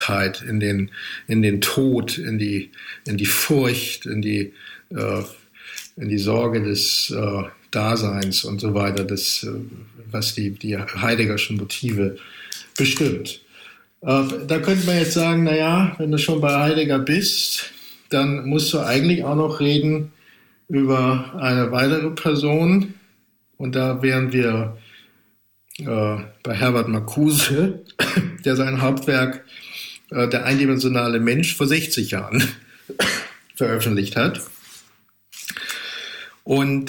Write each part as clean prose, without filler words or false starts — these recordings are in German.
in den Tod, in die Furcht, in die Sorge des Daseins und so weiter, was die Heideggerschen Motive bestimmt. Da könnte man jetzt sagen, naja, wenn du schon bei Heidegger bist, dann musst du eigentlich auch noch reden über eine weitere Person. Und da wären wir bei Herbert Marcuse, der sein Hauptwerk Der eindimensionale Mensch vor 60 Jahren veröffentlicht hat. Und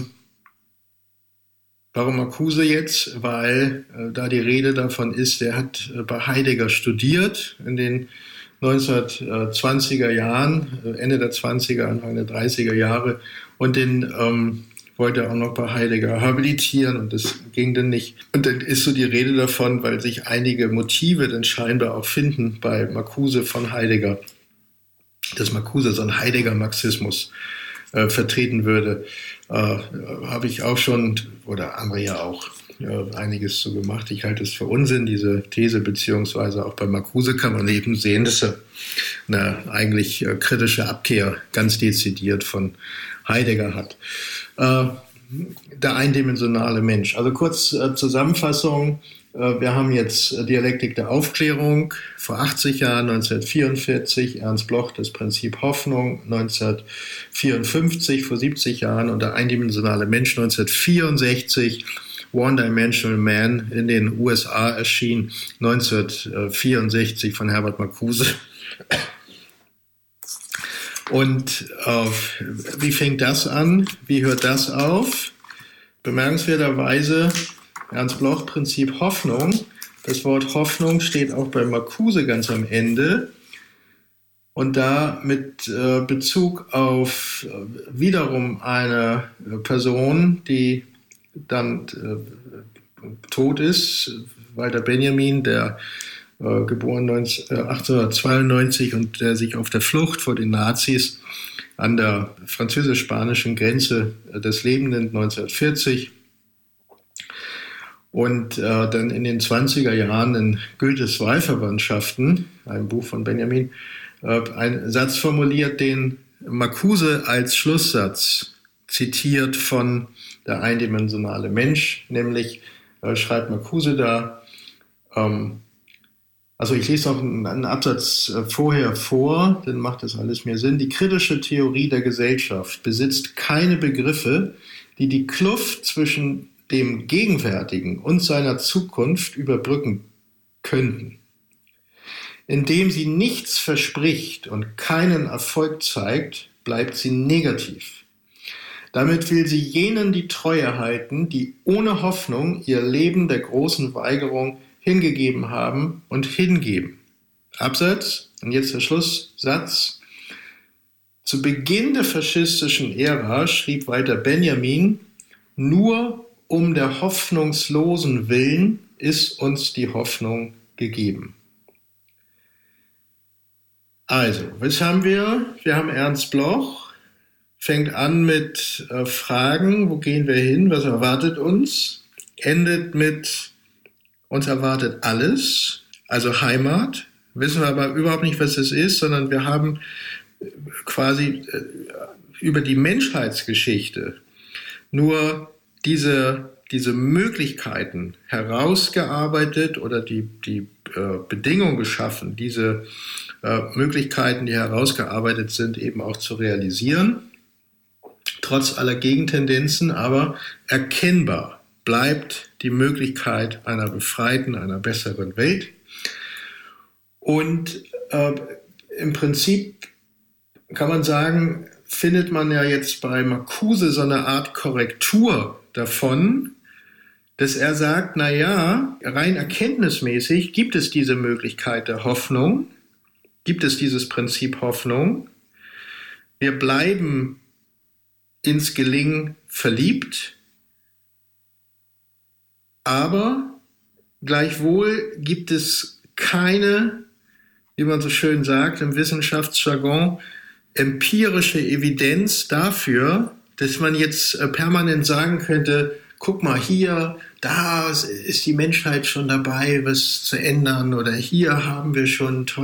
warum Marcuse jetzt? Weil da die Rede davon ist, der hat bei Heidegger studiert in den 1920er Jahren, Ende der 20er, Anfang der 30er Jahre, und den wollte er auch noch bei Heidegger habilitieren, und das ging dann nicht. Und dann ist so die Rede davon, weil sich einige Motive dann scheinbar auch finden bei Marcuse von Heidegger, dass Marcuse so einen Heidegger-Marxismus vertreten würde, habe ich auch schon, oder andere ja auch, einiges so gemacht. Ich halte es für Unsinn, diese These, beziehungsweise auch bei Marcuse kann man eben sehen, dass er eine eigentlich kritische Abkehr ganz dezidiert von Heidegger hat. Der eindimensionale Mensch. Also kurz Zusammenfassung. Wir haben jetzt Dialektik der Aufklärung vor 80 Jahren, 1944, Ernst Bloch, das Prinzip Hoffnung, 1954, vor 70 Jahren, und der eindimensionale Mensch 1964, One-Dimensional Man, in den USA erschien 1964 von Herbert Marcuse. Und wie fängt das an? Wie hört das auf? Bemerkenswerterweise Ernst Bloch, Prinzip Hoffnung. Das Wort Hoffnung steht auch bei Marcuse ganz am Ende. Und da mit Bezug auf wiederum eine Person, die dann tot ist, Walter Benjamin, der geboren 1892 und der sich auf der Flucht vor den Nazis an der französisch-spanischen Grenze das Leben nimmt, 1940. Und dann in den 20er Jahren in Goethes Wahlverwandtschaften, einem Buch von Benjamin, einen Satz formuliert, den Marcuse als Schlusssatz zitiert von Der eindimensionale Mensch, nämlich schreibt Marcuse da, also ich lese noch einen Absatz vorher vor, dann macht das alles mehr Sinn. Die kritische Theorie der Gesellschaft besitzt keine Begriffe, die die Kluft zwischen dem Gegenwärtigen und seiner Zukunft überbrücken könnten. Indem sie nichts verspricht und keinen Erfolg zeigt, bleibt sie negativ. Damit will sie jenen die Treue halten, die ohne Hoffnung ihr Leben der großen Weigerung hingegeben haben und hingeben. Absatz, und jetzt der Schlusssatz. Zu Beginn der faschistischen Ära schrieb Walter Benjamin, nur um der hoffnungslosen Willen ist uns die Hoffnung gegeben. Also, was haben wir? Wir haben Ernst Bloch, fängt an mit Fragen, wo gehen wir hin, was erwartet uns, endet mit uns erwartet alles, also Heimat, wissen wir aber überhaupt nicht, was es ist, sondern wir haben quasi über die Menschheitsgeschichte nur diese Möglichkeiten herausgearbeitet oder die Bedingungen geschaffen, diese Möglichkeiten, die herausgearbeitet sind, eben auch zu realisieren, trotz aller Gegentendenzen, aber erkennbar bleibt die Möglichkeit einer befreiten, einer besseren Welt. Und im Prinzip kann man sagen, findet man ja jetzt bei Marcuse so eine Art Korrektur davon, dass er sagt, na ja, rein erkenntnismäßig gibt es diese Möglichkeit der Hoffnung, gibt es dieses Prinzip Hoffnung. Wir bleiben ins Gelingen verliebt, aber gleichwohl gibt es keine, wie man so schön sagt im Wissenschaftsjargon, empirische Evidenz dafür, dass man jetzt permanent sagen könnte, guck mal hier, da ist die Menschheit schon dabei, was zu ändern, oder hier haben wir schon tolle